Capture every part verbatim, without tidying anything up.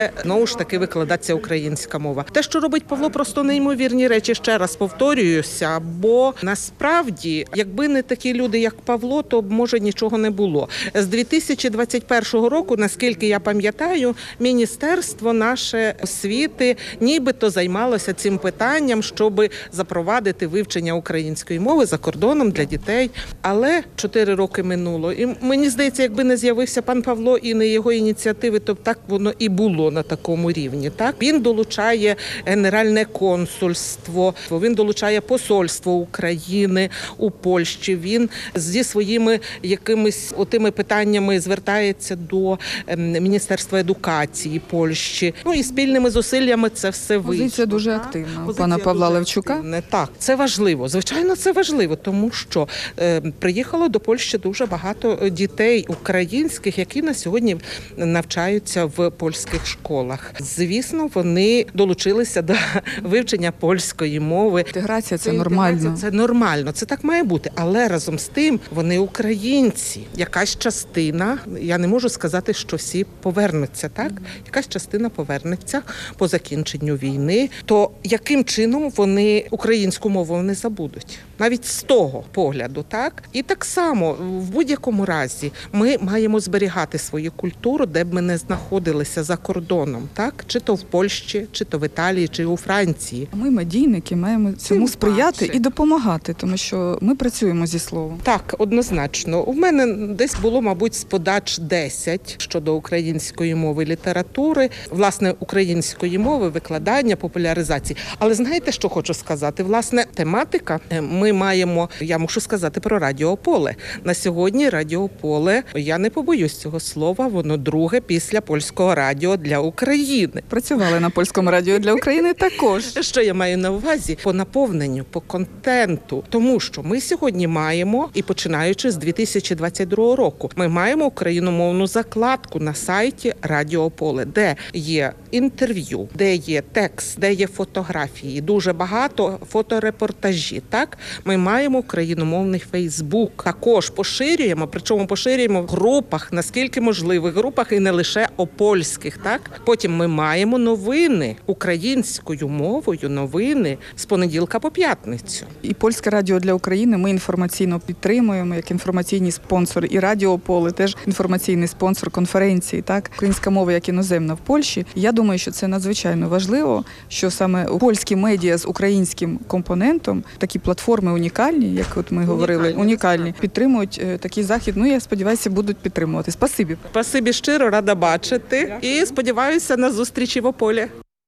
Знову ж таки викладається українська мова. Те, що робить Павло, просто неймовірні речі. Ще раз повторююся, бо насправді, якби не такі люди, як Павло, то б, може, нічого не було. З дві тисячі двадцять першого року, наскільки я пам'ятаю, Міністерство наше освіти нібито займалося цим питанням, щоб запровадити вивчення української мови за кордоном для дітей. Але чотири роки минуло. І мені здається, якби не з'явився пан Павло і не його ініціативи, то так воно і було на такому рівні. Так? Він долучає Генеральне консульство, він долучає посольство України у Польщі, він зі своїми якимись отими питаннями звертається до Міністерства едукації Польщі. Ну і спільними зусиллями це все вийшло. Позиція дуже активна у пана Павла Левчука. Активна. Так, це важливо. Звичайно, це важливо, тому що е, приїхало до Польщі дуже багато дітей українських, які на сьогодні навчаються в польських школах. Звісно, вони долучилися до вивчення польської мови. Інтеграція – це нормально. Це нормально, це так має бути. Але разом з тим вони українці. Якась частина, я не можу сказати, що всі повернуться, так? Якась частина повернеться по закінченню війни. То яким чином вони українську мову не забудуть? Навіть з того погляду, так? І так само, в будь-якому разі, ми маємо зберігати свою культуру, де б ми не знаходилися за кордоном, так? Чи то в Польщі, чи то в Італії, чи у Франції. Ми, медійники, маємо цьому сприяти і допомагати, тому що ми працюємо зі словом. Так, однозначно. У мене десь було, мабуть, з подач десять щодо української мови, літератури, власне, української мови, викладання, популяризації. Але знаєте, що хочу сказати? Власне, тематика, ми маємо, я мушу сказати про Радіо Поле. На сьогодні Радіо Поле, я не побоюсь цього слова, воно друге після Польського радіо для України. Працювали на Польському радіо для України також. Що я маю на увазі? По наповненню, по контенту. Тому що ми сьогодні маємо, і починаючи з дві тисячі двадцять другого року, ми маємо україномовну закладку на сайті Радіо Поле, де є інтерв'ю, де є текст, де є фотографії, дуже багато фоторепортажі. Так? Ми маємо україномовний Фейсбук. Також поширюємо, причому поширюємо в групах, наскільки можливих групах, і не лише опольських. Так? Потім ми маємо новини українською мовою, новини з понеділка по п'ятницю. І Польське радіо для України ми інформаційно підтримуємо, як інформаційний спонсор. І Радіо Поле теж інформаційний спонсор конференції. Так? Українська мова як іноземна в Польщі. Я думаю, що це надзвичайно важливо, що саме польські медіа з українським компонентом, такі платформи унікальні, як от ми говорили, унікальні, унікальні підтримують такий захід. Ну, я сподіваюся, будуть підтримувати. Спасибі. Спасибі щиро, рада бачити. І сподіваюся на зустрічі в Ополі.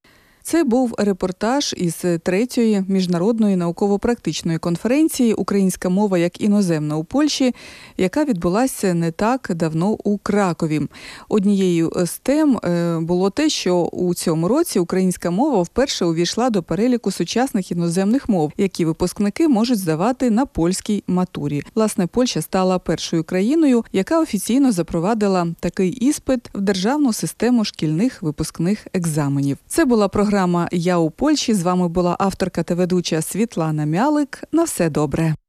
Це був репортаж із третьої міжнародної науково-практичної конференції «Українська мова як іноземна у Польщі», яка відбулася не так давно у Кракові. Однією з тем було те, що у цьому році українська мова вперше увійшла до переліку сучасних іноземних мов, які випускники можуть здавати на польській матурі. Власне, Польща стала першою країною, яка офіційно запровадила такий іспит в державну систему шкільних випускних екзаменів. Це була програма Програма «Я у Польщі». З вами була авторка та ведуча Світлана Мялик. На все добре.